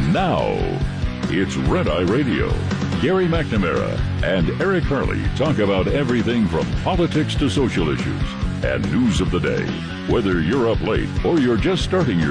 Now, it's Red Eye Radio. Gary McNamara and Eric Harley talk about everything from politics to social issues and news of the day. Whether you're up late or you're just starting your